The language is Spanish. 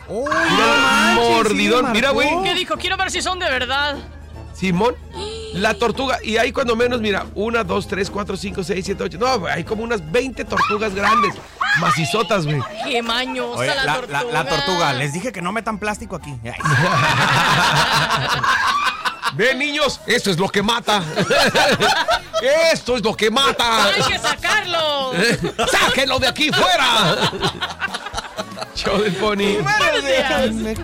Oh, Mira, mordidón. Mira, güey. ¿Qué dijo? Quiero ver si son de verdad. Simón, la tortuga. Y hay cuando menos, mira, 1, 2, 3, 4, 5, 6, 7, 8. No, güey, hay como unas 20 tortugas grandes. Macizotas, güey. Qué mañosa. Oye, la tortuga. la tortuga. Les dije que no metan plástico aquí. Ven, niños, esto es lo que mata. Esto es lo que mata. ¡Hay que sacarlo! ¡Sáquenlo de aquí fuera! Show del Pony. Buenos días. Me